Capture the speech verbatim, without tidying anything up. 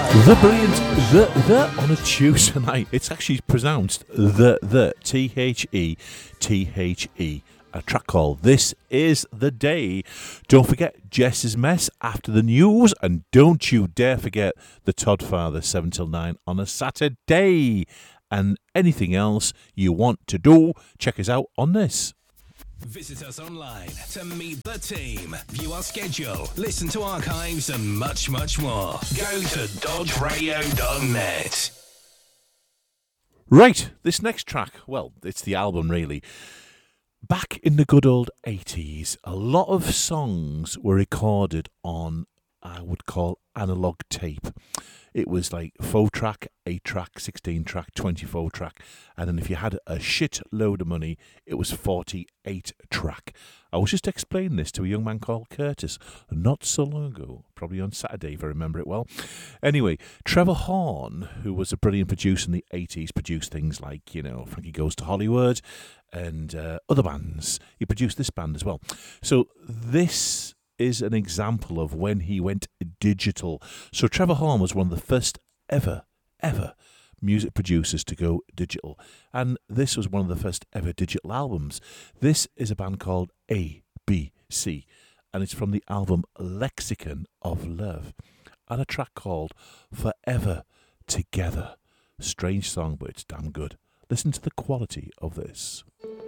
The brilliant The The on a Tuesday night. It's actually pronounced The The T H E T H E. A track called This Is the Day. Don't forget Jess's Mess after the news, and don't you dare forget the Todd Father seven till nine on a Saturday. And anything else you want to do, check us out on this. Visit us online to meet the team, view our schedule, listen to archives, and much, much more. Go to dodge radio dot net. Right, this next track, well, it's the album really. Back in the good old eighties, a lot of songs were recorded on, I would call, analog tape. It was like four track, eight track, sixteen track, twenty-four track. And then if you had a shit load of money, it was forty-eight track. I was just explaining this to a young man called Curtis not so long ago, probably on Saturday if I remember it well. Anyway, Trevor Horn, who was a brilliant producer in the eighties, produced things like, you know, Frankie Goes to Hollywood and uh, other bands. He produced this band as well. So this is an example of when he went digital. So Trevor Horn was one of the first ever, ever music producers to go digital. And this was one of the first ever digital albums. This is a band called A B C, and it's from the album Lexicon of Love, and a track called Forever Together. Strange song, but it's damn good. Listen to the quality of this.